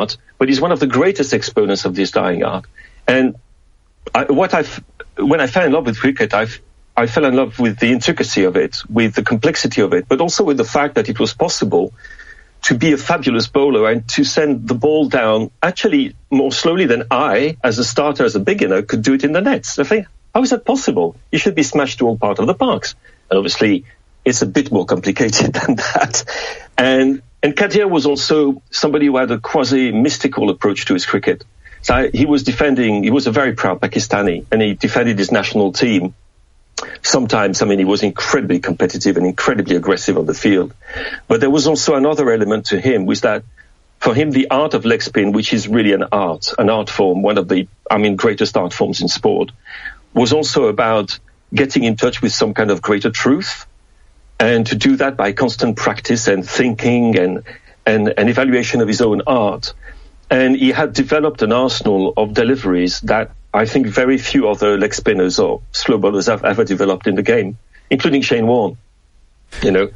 art, but he's one of the greatest exponents of this dying art. And when I fell in love with cricket, I fell in love with the intricacy of it, with the complexity of it, but also with the fact that it was possible to be a fabulous bowler and to send the ball down actually more slowly than I, as a starter, as a beginner, could do it in the nets. I think, how is that possible? You should be smashed to all part of the parks. And obviously, it's a bit more complicated than that. And Qadir was also somebody who had a quasi-mystical approach to his cricket. So he was a very proud Pakistani, and he defended his national team. Sometimes, he was incredibly competitive and incredibly aggressive on the field. But there was also another element to him, was that for him, the art of leg spin, which is really an art form, one of the, greatest art forms in sport, was also about getting in touch with some kind of greater truth. And to do that by constant practice and thinking and evaluation of his own art. And he had developed an arsenal of deliveries that I think very few other leg spinners or slow bowlers have ever developed in the game, including Shane Warne. And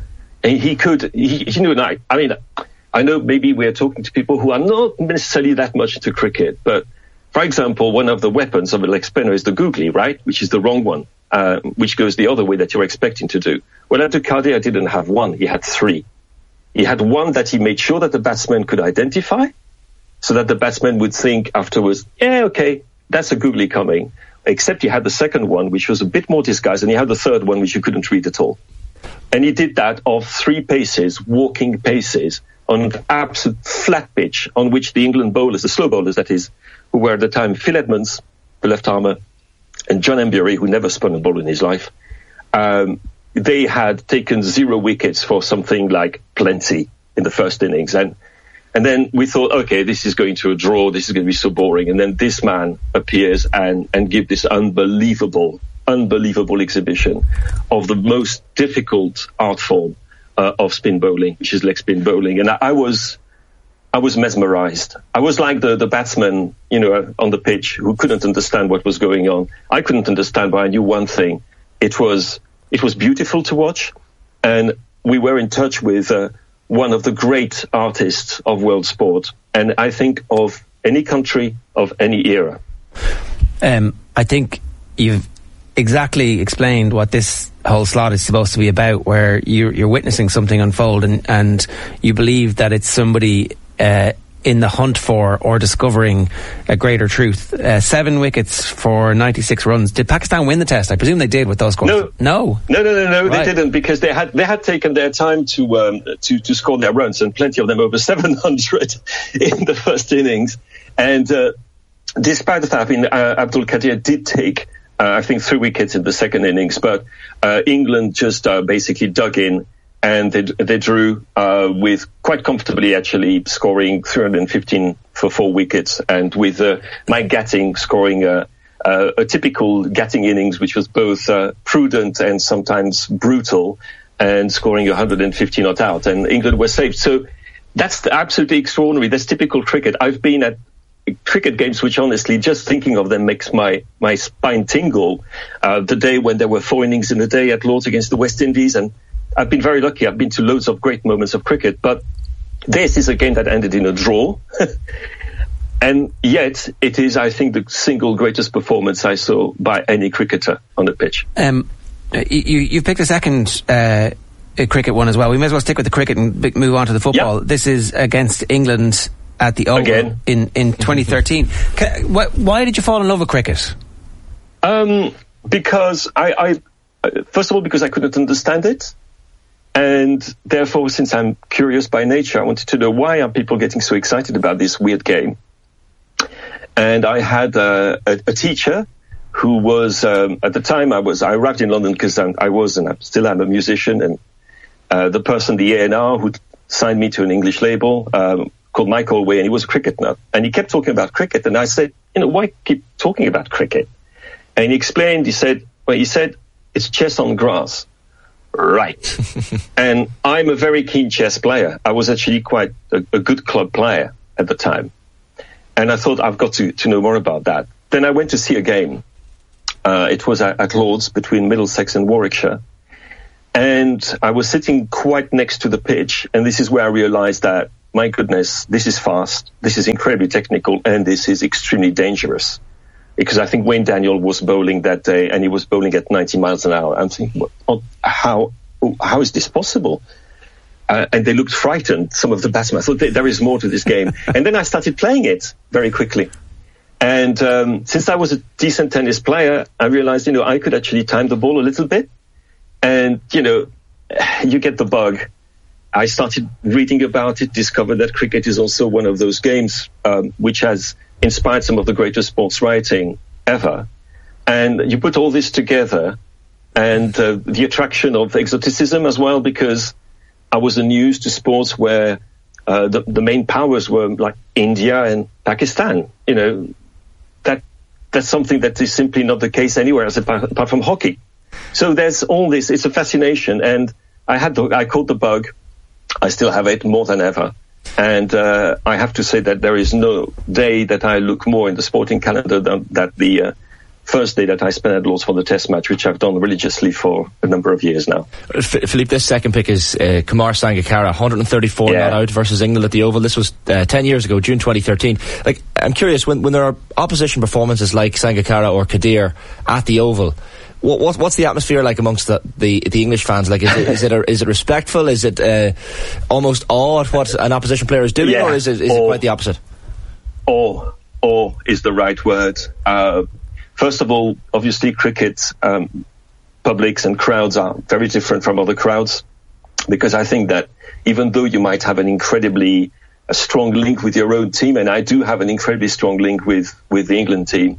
I know maybe we're talking to people who are not necessarily that much into cricket, but for example, one of the weapons of a leg spinner is the googly, right? Which is the wrong one, which goes the other way that you're expecting to do. Well, Abdul Qadir didn't have one, he had three. He had one that he made sure that the batsman could identify, so that the batsman would think afterwards, yeah, okay, that's a googly coming. Except he had the second one, which was a bit more disguised, and he had the third one, which you couldn't read at all. And he did that of 3 paces, walking paces, on an absolute flat pitch, on which the England bowlers, the slow bowlers that is, who were at the time Phil Edmonds, the left armer, and John Embury, who never spun a ball in his life, they had taken 0 wickets for something like plenty in the first innings. And then we thought, okay, this is going to a draw, this is going to be so boring. And then this man appears and gives this unbelievable exhibition of the most difficult art form of spin bowling, which is leg spin bowling. And I was mesmerized. I was like the batsman, on the pitch who couldn't understand what was going on. I couldn't understand, but I knew one thing. It was beautiful to watch. And we were in touch with one of the great artists of world sport, and I think of any country, of any era. I think you've exactly explained what this whole slot is supposed to be about, where you're witnessing something unfold and you believe that it's somebody in the hunt for or discovering a greater truth. 7 wickets for 96 runs. Did Pakistan win the test? I presume they did with those scores. No. Right. They didn't, because they had taken their time to score their runs, and plenty of them over 700 in the first innings. And despite the fact, Abdul Qadir did take, I think, 3 wickets in the second innings, but England just basically dug in. And they drew with quite comfortably, actually, scoring 315 for 4 wickets, and with Mike Gatting scoring a typical Gatting innings, which was both prudent and sometimes brutal, and scoring 150 not out, and England was saved. So that's absolutely extraordinary. That's typical cricket. I've been at cricket games which, honestly, just thinking of them makes my spine tingle. The day when there were 4 innings in a day at Lord's against the West Indies, and I've been very lucky. I've been to loads of great moments of cricket, but this is a game that ended in a draw. And yet it is, I think, the single greatest performance I saw by any cricketer on the pitch. You picked a second cricket one as well. We may as well stick with the cricket and move on to the football. Yep. This is against England at the Oval in 2013. Why did you fall in love with cricket? Because I first of all, because I couldn't understand it. And therefore, since I'm curious by nature, I wanted to know, why are people getting so excited about this weird game? And I had a teacher who was, at the time I arrived in London because I was, and I still am, a musician. And the person, the A&R, who signed me to an English label, called Mike Allway, and he was a cricket nut. And he kept talking about cricket. And I said, why keep talking about cricket? And he explained, he said, it's chess on grass. Right. And I'm a very keen chess player. I was actually quite a good club player at the time. And I thought, I've got to know more about that. Then I went to see a game. It was at Lord's between Middlesex and Warwickshire. And I was sitting quite next to the pitch. And this is where I realized that my goodness, this is fast, this is incredibly technical, and this is extremely dangerous. Because I think Wayne Daniel was bowling that day, and he was bowling at 90 miles an hour. I'm thinking, how is this possible? And they looked frightened, some of the batsmen. I thought, there is more to this game. And then I started playing it very quickly. And since I was a decent tennis player, I realized, I could actually time the ball a little bit. And, you get the bug. I started reading about it, discovered that cricket is also one of those games which has inspired some of the greatest sports writing ever. And you put all this together, and the attraction of exoticism as well, because I was unused to sports where the main powers were like India and Pakistan. That's something that is simply not the case anywhere else apart from hockey. So there's all this. It's a fascination, and I caught the bug. I still have it more than ever. And I have to say that there is no day that I look more in the sporting calendar than that the first day that I spent at Lord's for the Test match, which I've done religiously for a number of years now. Philippe, this second pick is Kumar Sangakkara, 134 not out versus England at the Oval. This was 10 years ago, June 2013. I'm curious, when there are opposition performances like Sangakkara or Qadir at the Oval, what's the atmosphere like amongst the English fans? Like, is it respectful? Is it almost awe at what an opposition player is doing, or is it quite the opposite? Awe is the right word. First of all, obviously, cricket publics and crowds are very different from other crowds, because I think that even though you might have an incredibly strong link with your own team, and I do have an incredibly strong link with the England team,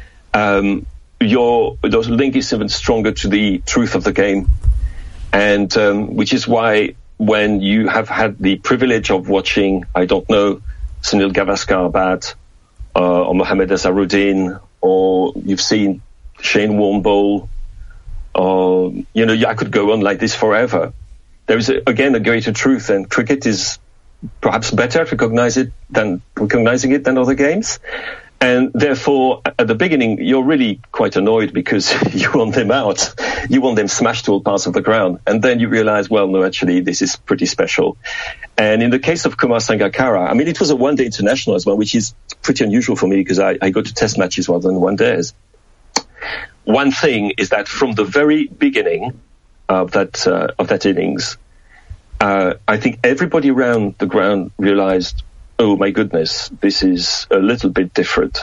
those link is even stronger to the truth of the game, and which is why when you have had the privilege of watching, I don't know, Sunil Gavaskar bat, or Mohammad Azharuddin, or you've seen Shane Warne bowl, or I could go on like this forever. There is again a greater truth, and cricket is perhaps better at recognizing it than other games. And therefore, at the beginning, you're really quite annoyed because you want them out. You want them smashed to all parts of the ground. And then you realize, well, no, actually, this is pretty special. And in the case of Kumar Sangakkara, I mean, it was a one-day international as well, which is pretty unusual for me because I go to test matches rather than one days. One thing is that from the very beginning of that innings, I think everybody around the ground realized, oh my goodness, this is a little bit different.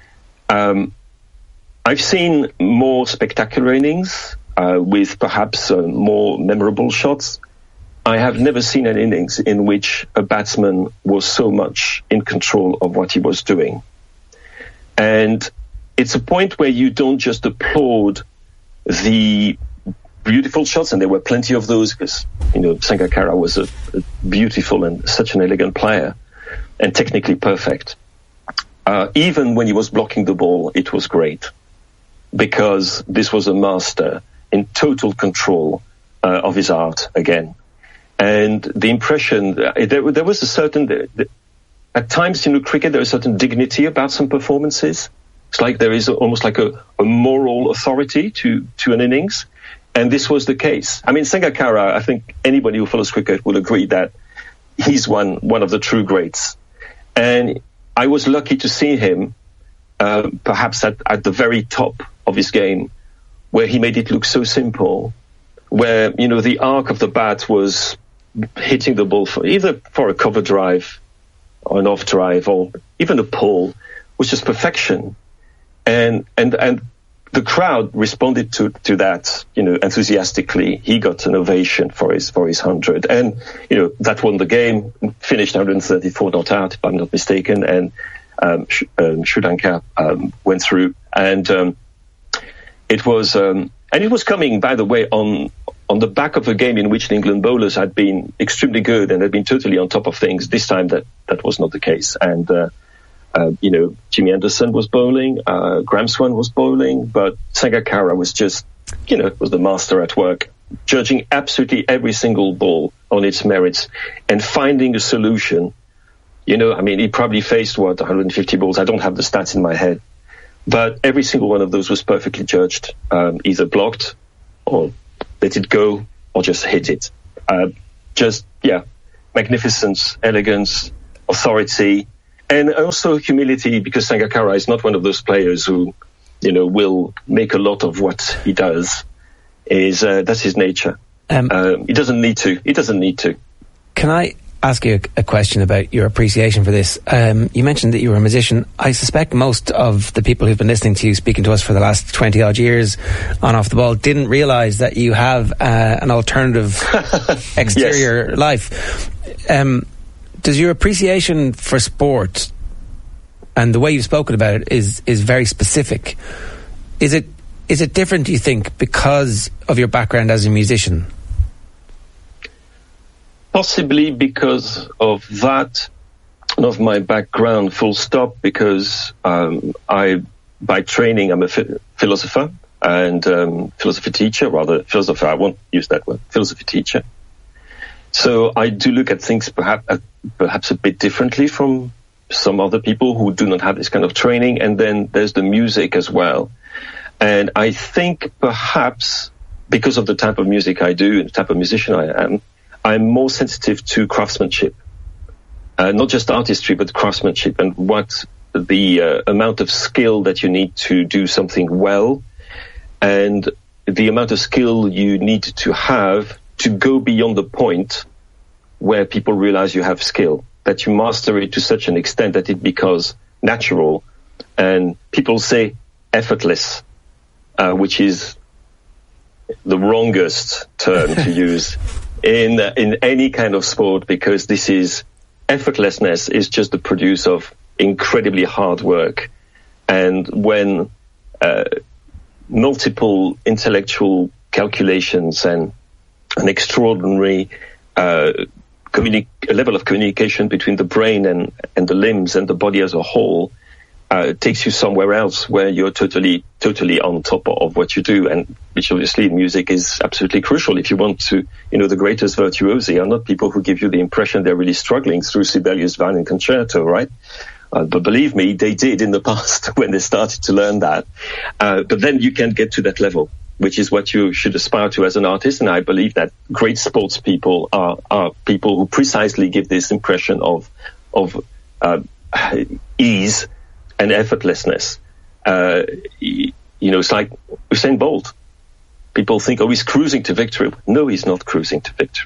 I've seen more spectacular innings with perhaps more memorable shots. I have never seen an innings in which a batsman was so much in control of what he was doing. And it's a point where you don't just applaud the beautiful shots, and there were plenty of those because, Sangakkara was a beautiful and such an elegant player and technically perfect. Even when he was blocking the ball, it was great because this was a master in total control of his art again. And the impression, there was a certain, at times, cricket, there is a certain dignity about some performances. It's like there is almost like a moral authority to an innings. And this was the case. I mean, Sangakkara, I think anybody who follows cricket will agree that he's one of the true greats. And I was lucky to see him, perhaps at the very top of his game, where he made it look so simple, where, the arc of the bat was hitting the ball either for a cover drive or an off drive or even a pull, was just perfection. And the crowd responded to that, enthusiastically. He got an ovation for his 100, and that won the game. Finished 134 not out, if I'm not mistaken, and Sri Lanka went through, and it was coming, by the way, on the back of a game in which the England bowlers had been extremely good and had been totally on top of things. This time that was not the case, and Jimmy Anderson was bowling, Graeme Swann was bowling, but Sangakkara was just, was the master at work, judging absolutely every single ball on its merits and finding a solution. He probably faced 150 balls. I don't have the stats in my head, but every single one of those was perfectly judged, either blocked or let it go or just hit it. magnificence, elegance, authority, and also humility, because Sangakkara is not one of those players who, will make a lot of what he does. That's his nature. He doesn't need to. Can I ask you a question about your appreciation for this? You mentioned that you were a musician. I suspect most of the people who've been listening to you speaking to us for the last 20 odd years on Off the Ball didn't realise that you have an alternative exterior life. Does your appreciation for sport and the way you've spoken about it is very specific? Is it different, do you think, because of your background as a musician? Possibly because of that and of my background, full stop, because by training, I'm a philosopher and philosophy teacher, philosopher, I won't use that word, philosophy teacher. So I do look at things perhaps a bit differently from some other people who do not have this kind of training. And then there's the music as well. And I think perhaps because of the type of music I do and the type of musician I am, I'm more sensitive to craftsmanship, not just artistry, but craftsmanship and what the amount of skill that you need to do something well, and the amount of skill you need to have to go beyond the point where people realize you have skill, that you master it to such an extent that it becomes natural, and people say effortless, which is the wrongest term to use in any kind of sport, because this is effortlessness is just the produce of incredibly hard work. And when multiple intellectual calculations and an extraordinary level of communication between the brain and the limbs and the body as a whole takes you somewhere else where you're totally on top of what you do, and which obviously in music is absolutely crucial. If you want to, the greatest virtuosi are not people who give you the impression they're really struggling through Sibelius' Violin Concerto, right? But believe me, they did in the past when they started to learn that. But then you can get to that level, which is what you should aspire to as an artist. And I believe that great sports people are people who precisely give this impression of ease and effortlessness. It's like Usain Bolt. People think, he's cruising to victory. No, he's not cruising to victory.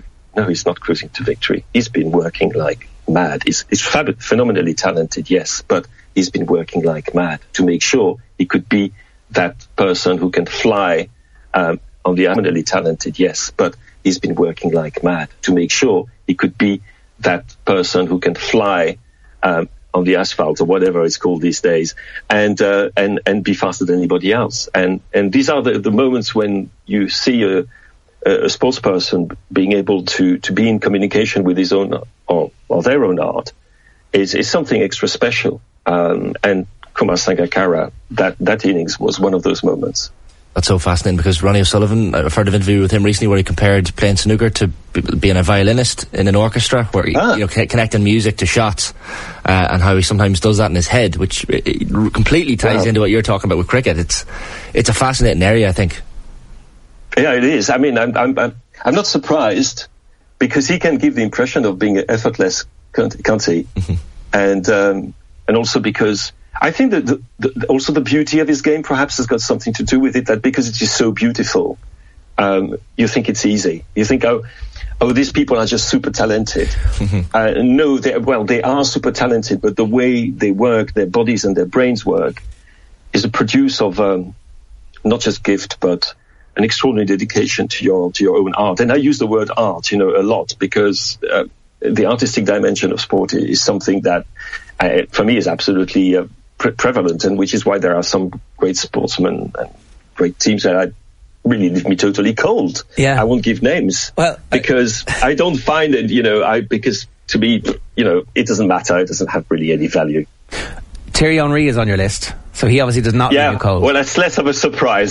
He's been working like mad. He's phenomenally talented, yes, but he's been working like mad to make sure he could be that person who can fly on the phenomenally talented, yes, but he's been working like mad to make sure he could be that person who can fly on the asphalt or whatever it's called these days, and be faster than anybody else. And these are the moments when you see a sports person being able to be in communication with his own or their own art is something extra special. And Kumar Sangakkara, that innings was one of those moments. That's so fascinating, because Ronnie O'Sullivan, I've heard an interview with him recently where he compared playing snooker to being a violinist in an orchestra, where connecting music to shots, and how he sometimes does that in his head, which completely ties into what you're talking about with cricket. It's a fascinating area, I think. Yeah, it is. I mean, I'm not surprised, because he can give the impression of being effortless, can't he? Mm-hmm. And also because I think that also the beauty of his game perhaps has got something to do with it, that because it is so beautiful, you think it's easy. You think, these people are just super talented. Mm-hmm. No, they are super talented, but the way they work, their bodies and their brains work, is a produce of not just gift, but an extraordinary dedication to your own art. And I use the word art, a lot, because the artistic dimension of sport is something that, for me, is absolutely prevalent, and which is why there are some great sportsmen and great teams that really leave me totally cold. Yeah. I won't give names, because I don't find it, because to me, it doesn't matter. It doesn't have really any value. Thierry Henry is on your list, so he obviously does not leave you cold. Well, that's less of a surprise.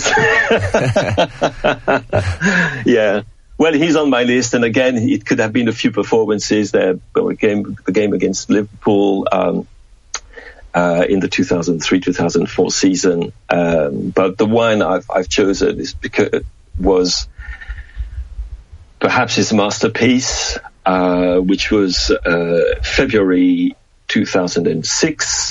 Yeah. Well, he's on my list, and again, it could have been a few performances there. The game against Liverpool in the 2003-2004 season, but the one I've chosen was perhaps his masterpiece, which was February 2006.